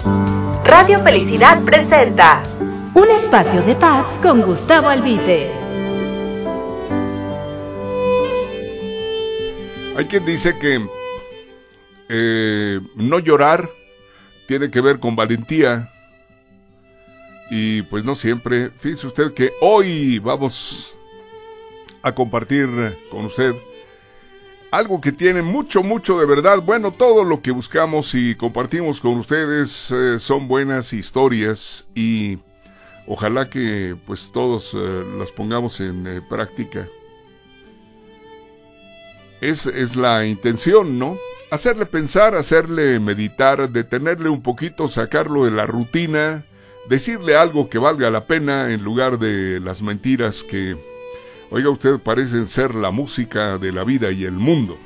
Radio Felicidad presenta un espacio de paz con Gustavo Albite. Hay quien dice que no llorar tiene que ver con valentía. Y pues no siempre. Fíjese usted que hoy vamos a compartir con usted algo que tiene mucho de verdad. Bueno, todo lo que buscamos y compartimos con ustedes son buenas historias y ojalá que pues todos las pongamos en práctica. Es la intención, ¿no? Hacerle pensar, hacerle meditar, detenerle un poquito, sacarlo de la rutina, decirle algo que valga la pena en lugar de las mentiras que, oiga usted, parecen ser la música de la vida y el mundo.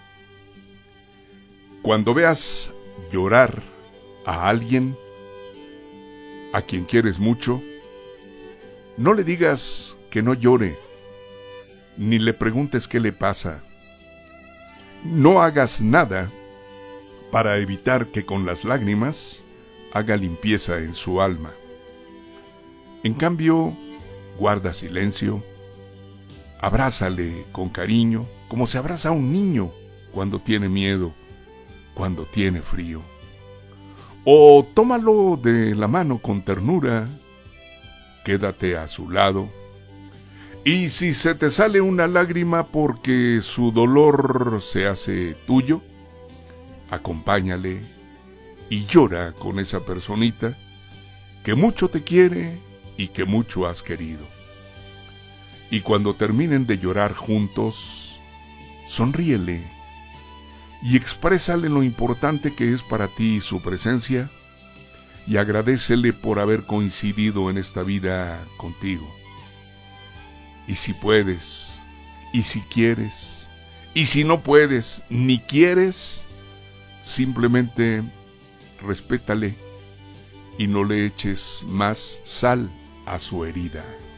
Cuando veas llorar a alguien a quien quieres mucho, no le digas que no llore, ni le preguntes qué le pasa. No hagas nada para evitar que con las lágrimas haga limpieza en su alma. En cambio, guarda silencio, abrázale con cariño, como se abraza a un niño cuando tiene miedo, cuando tiene frío. O tómalo de la mano con ternura, quédate a su lado. Y si se te sale una lágrima porque su dolor se hace tuyo, acompáñale y llora con esa personita que mucho te quiere y que mucho has querido. Y cuando terminen de llorar juntos, sonríele y exprésale lo importante que es para ti su presencia y agradécele por haber coincidido en esta vida contigo. Y si puedes, y si quieres, y si no puedes ni quieres, simplemente respétale y no le eches más sal a su herida.